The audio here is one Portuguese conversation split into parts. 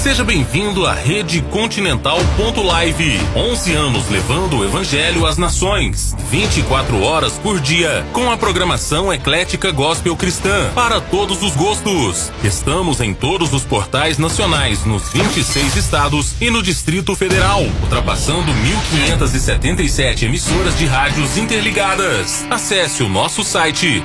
Seja bem-vindo à Rede Continental.live. 11 anos levando o Evangelho às nações. 24 horas por dia, com a programação eclética gospel cristã para todos os gostos. Estamos em todos os portais nacionais, nos 26 estados e no Distrito Federal, ultrapassando 1.577 emissoras de rádios interligadas. Acesse o nosso site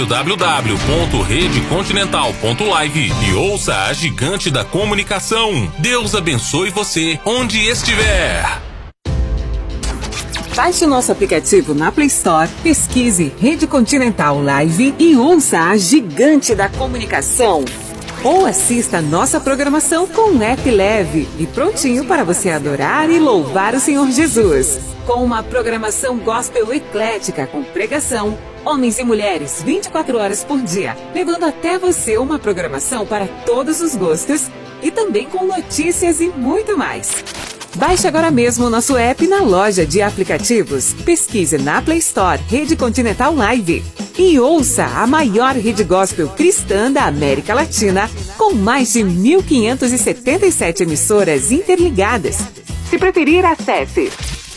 www.redecontinental.live e ouça a gigante da comunicação. Deus abençoe você onde estiver. Baixe o nosso aplicativo na Play Store, pesquise Rede Continental Live e ouça a gigante da comunicação. Ou assista a nossa programação com um app leve e prontinho para você adorar e louvar o Senhor Jesus. Com uma programação gospel eclética com pregação, homens e mulheres 24 horas por dia, levando até você uma programação para todos os gostos e também com notícias e muito mais. Baixe agora mesmo o nosso app na loja de aplicativos. Pesquise na Play Store Rede Continental Live e ouça a maior rede gospel cristã da América Latina, com mais de 1.577 emissoras interligadas. Se preferir, acesse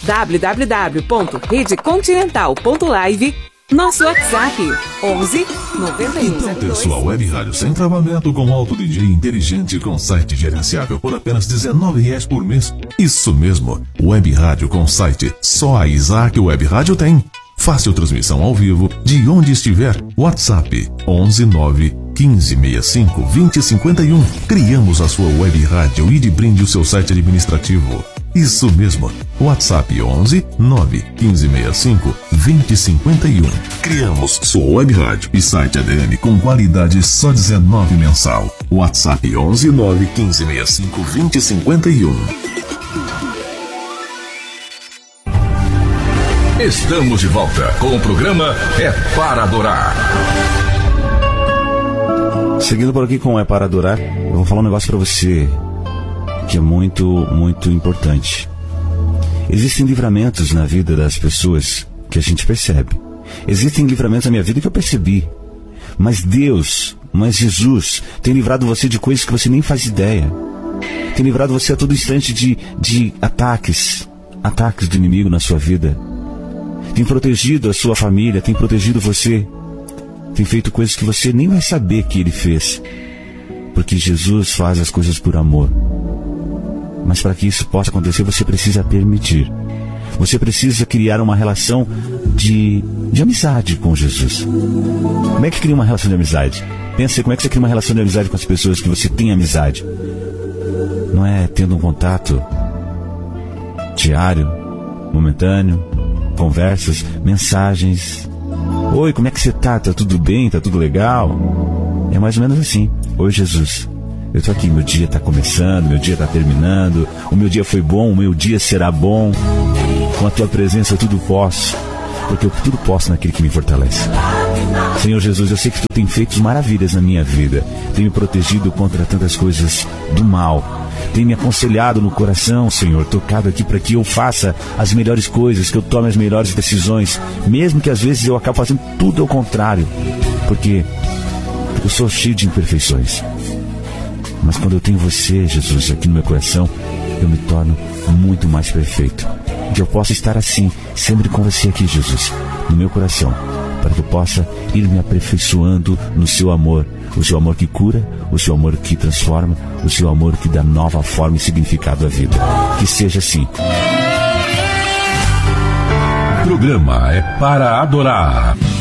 www.redecontinental.live. Nosso WhatsApp 11 91. Então ter sua web rádio sem travamento com Auto DJ inteligente com site gerenciável por apenas R$19 por mês. Isso mesmo, web rádio com site. Só a Isaac Web Rádio tem. Fácil transmissão ao vivo de onde estiver. WhatsApp 11 9 1565 2051. Criamos a sua web rádio e de brinde o seu site administrativo. Isso mesmo, WhatsApp 11 9 1565 2051. Criamos sua web rádio e site ADM com qualidade só R$19 mensal. WhatsApp 11 9 1565 2051. Estamos de volta com o programa É Para Adorar. Seguindo por aqui com É Para Adorar, eu vou falar um negócio para você que é muito, muito importante. Existem livramentos na vida das pessoas que a gente percebe. Existem livramentos na minha vida que eu percebi. Mas Deus, mas Jesus, tem livrado você de coisas que você nem faz ideia. Tem livrado você a todo instante de ataques do inimigo na sua vida. Tem protegido a sua família, tem protegido você. Tem feito coisas que você nem vai saber que Ele fez. Porque Jesus faz as coisas por amor. Mas para que isso possa acontecer, você precisa permitir. Você precisa criar uma relação de amizade com Jesus. Como é que cria uma relação de amizade? Pensa, como é que você cria uma relação de amizade com as pessoas que você tem amizade? Não é tendo um contato diário, momentâneo, conversas, mensagens. Oi, como é que você tá? Tá tudo bem? Tá tudo legal? É mais ou menos assim. Oi, Jesus. Eu tô aqui, meu dia tá começando, meu dia tá terminando, o meu dia foi bom, o meu dia será bom. Com a tua presença eu tudo posso, porque eu tudo posso naquele que me fortalece. Senhor Jesus, eu sei que tu tem feito maravilhas na minha vida, tem me protegido contra tantas coisas do mal, tem me aconselhado no coração, Senhor, tocado aqui para que eu faça as melhores coisas, que eu tome as melhores decisões, mesmo que às vezes eu acabe fazendo tudo ao contrário, porque eu sou cheio de imperfeições. Mas quando eu tenho você, Jesus, aqui no meu coração, eu me torno muito mais perfeito. Que eu possa estar assim, sempre com você aqui, Jesus, no meu coração, para que eu possa ir me aperfeiçoando no seu amor. O seu amor que cura, o seu amor que transforma, o seu amor que dá nova forma e significado à vida. Que seja assim. O programa É Para Adorar.